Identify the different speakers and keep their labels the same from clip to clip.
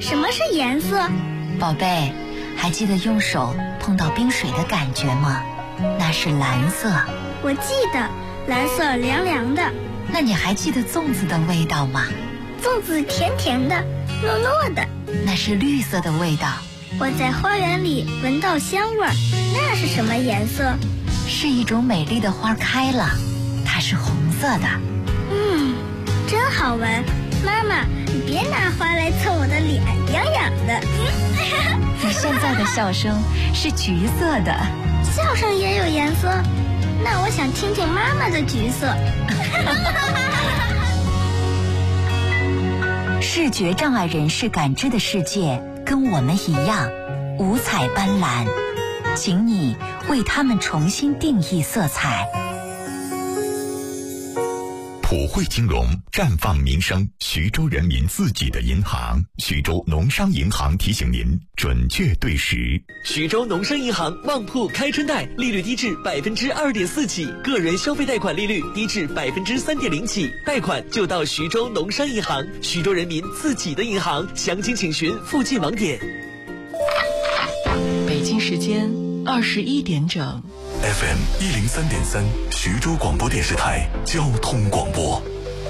Speaker 1: 什么是颜色？
Speaker 2: 宝贝，还记得用手碰到冰水的感觉吗？那是蓝色。
Speaker 1: 我记得，蓝色凉凉的。
Speaker 2: 那你还记得粽子的味道吗？
Speaker 1: 粽子甜甜的，糯糯的。
Speaker 2: 那是绿色的味道。
Speaker 1: 我在花园里闻到香味儿，那是什么颜色？
Speaker 2: 是一种美丽的花开了，它是红色的。
Speaker 1: 真好闻。妈妈，你别拿花来蹭我的脸，痒痒的。
Speaker 2: 你现在的笑声是橘色的。
Speaker 1: 笑声也有颜色？那我想听听妈妈的橘色。
Speaker 2: 视觉障碍人士感知的世界跟我们一样五彩斑斓，请你为他们重新定义色彩。
Speaker 3: 普惠金融，绽放民生，徐州人民自己的银行。徐州农商银行提醒您准确对时。
Speaker 4: 徐州农商银行旺铺开春贷，利率低至2.4%起，个人消费贷款利率低至3.0%起，贷款就到徐州农商银行，徐州人民自己的银行。详情请询附近网点。
Speaker 5: 北京时间21点整。
Speaker 3: FM 103.3，徐州广播电视台交通广播。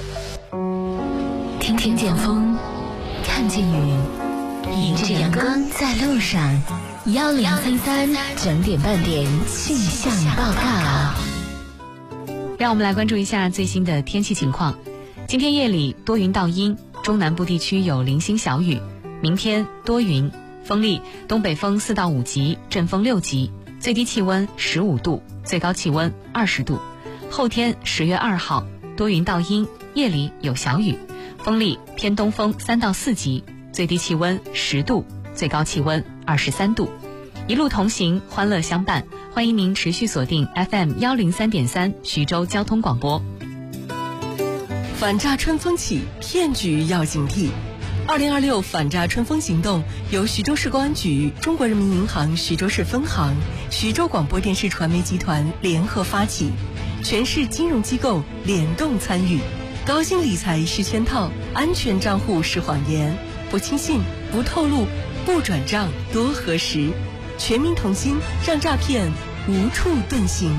Speaker 2: 听见风，看见雨，迎着阳光在路上。1033整点半点气象报告。
Speaker 6: 让我们来关注一下最新的天气情况。今天夜里多云到阴，中南部地区有零星小雨。明天多云，风力东北风4到5级，阵风6级。最低气温15度，最高气温20度。后天10月2号多云到阴，夜里有小雨，风力偏东风3到4级，最低气温10度，最高气温23度。一路同行，欢乐相伴，欢迎您持续锁定 FM 103.3徐州交通广播。
Speaker 5: 反诈春风起，骗局要警惕。2026反诈春风行动由徐州市公安局、中国人民银行徐州市分行、徐州广播电视传媒集团联合发起，全市金融机构联动参与。高薪理财是圈套，安全账户是谎言，不轻信，不透露，不转账，多核实。全民同心，让诈骗无处遁形。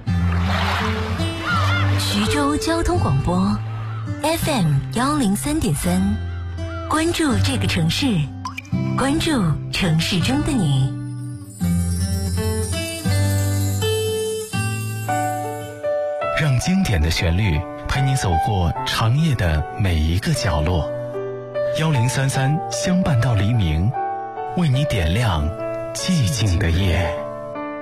Speaker 2: 徐州交通广播 FM 103.3，关注这个城市，关注城市中的你。
Speaker 7: 让经典的旋律陪你走过长夜的每一个角落。1033相伴到黎明，为你点亮寂静的夜。